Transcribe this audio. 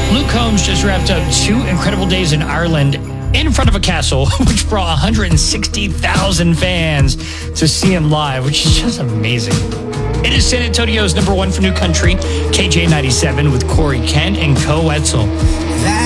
Luke Combs just wrapped up 2 incredible days in Ireland in front of a castle, which brought 160,000 fans to see him live, which is just amazing. It is San Antonio's #1 for new country, KJ97 with Corey Kent and Co Wetzel.